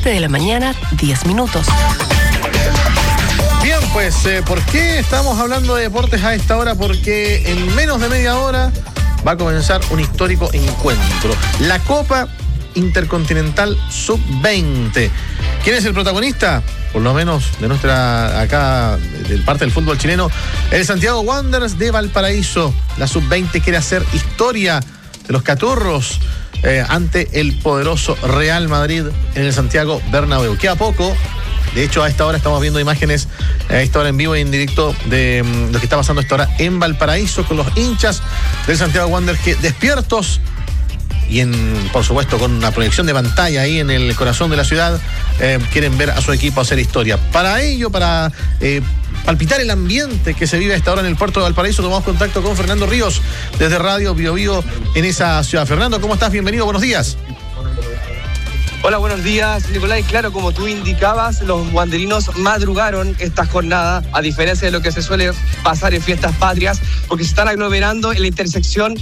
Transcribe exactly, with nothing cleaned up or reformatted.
siete de la mañana, diez minutos. Bien, pues, eh, ¿por qué estamos hablando de deportes a esta hora? Porque en menos de media hora va a comenzar un histórico encuentro. La Copa Intercontinental sub veinte. ¿Quién es el protagonista? Por lo menos de nuestra, acá, del parte del fútbol chileno, el Santiago Wanderers de Valparaíso. La sub veinte quiere hacer historia de los caturros eh, ante el poderoso Real Madrid en el Santiago Bernabéu. Queda poco. De hecho, a esta hora estamos viendo imágenes, a esta hora en vivo y en directo, de um, lo que está pasando a esta hora en Valparaíso con los hinchas del Santiago Wanderers que despiertos y, en, por supuesto, con una proyección de pantalla ahí en el corazón de la ciudad, eh, quieren ver a su equipo hacer historia. Para ello, para eh, palpitar el ambiente que se vive a esta hora en el puerto de Valparaíso, tomamos contacto con Fernando Ríos desde Radio Bio Bio en esa ciudad. Fernando, ¿cómo estás? Bienvenido, buenos días. Hola, buenos días, Nicolás. Claro, como tú indicabas, los wanderinos madrugaron esta jornada, a diferencia de lo que se suele pasar en fiestas patrias, porque se están aglomerando en la intersección